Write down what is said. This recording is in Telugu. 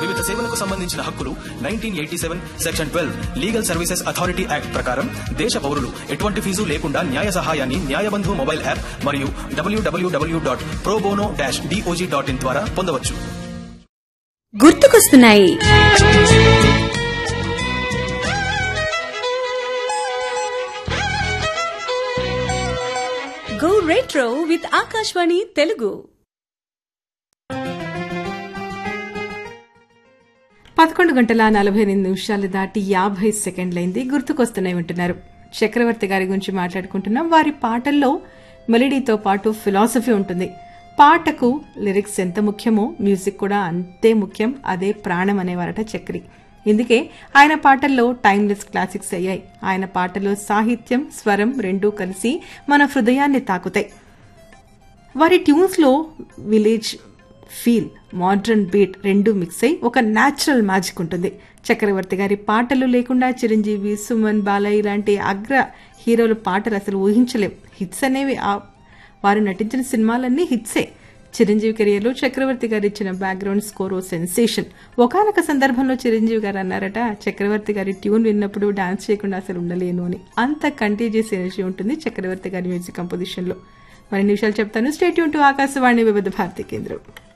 వివిధ సేవలకు సంబంధించిన హక్కులు 1987 section 12 legal services authority act ప్రకారం దేశ పౌరులు ఎటువంటి ఫీజు లేకుండా న్యాయ సహాయాన్ని న్యాయబంధు మొబైల్ యాప్ మరియు www.probono-dog.in ద్వారా పొందవచ్చు. గుర్తుకొస్తున్నాయి. Go retro with Akashvani Telugu. 11:48 దాటి 50 సెకండ్లైంది. గుర్తుకొస్తున్నాయి వింటున్నారు. చక్రవర్తి గారి గురించి మాట్లాడుకుంటున్నాం. వారి పాటల్లో మెలడీతో పాటు ఫిలాసఫీ ఉంటుంది. పాటకు లిరిక్స్ ఎంత ముఖ్యమో మ్యూజిక్ కూడా అంతే ముఖ్యం. అదే ప్రాణం అనేవారట చక్రి. ఇందుకే ఆయన పాటల్లో టైమ్లెస్ క్లాసిక్స్ అయ్యాయి. ఆయన పాటల్లో సాహిత్యం, స్వరం రెండూ కలిసి మన హృదయాన్ని తాకుతాయి. వారి ట్యూన్స్ లో విలేజ్ ఫీల్, మోడ్రన్ బీట్ రెండూ మిక్స్ అయి ఒక న్యాచురల్ మ్యాజిక్ ఉంటుంది. చక్రవర్తి గారి పాటలు లేకుండా చిరంజీవి, సుమన్, బాలయ్య లాంటి అగ్ర హీరోల పాటలు అసలు ఊహించలేం. హిట్స్ అనేవి వారు నటించిన సినిమాలన్నీ హిట్సే. చిరంజీవి కెరియర్లో చక్రవర్తి గారు ఇచ్చిన బ్యాక్గ్రౌండ్ స్కోర్ ఓ సెన్సేషన్. ఒకానొక సందర్భంలో చిరంజీవి గారు అన్నారట, చక్రవర్తి గారి ట్యూన్ విన్నప్పుడు డాన్స్ చేయకుండా అసలు ఉండలేను అని. అంత కంటేజియస్ ఎనర్జీ ఉంటుంది చక్రవర్తి గారి మ్యూజిక్ కంపోజిషన్ లో. మరిన్ని విషయాలు చెప్తాను. స్టే ట్యూన్ టు ఆకాశవాణి వివిధ భారతి కేంద్రం.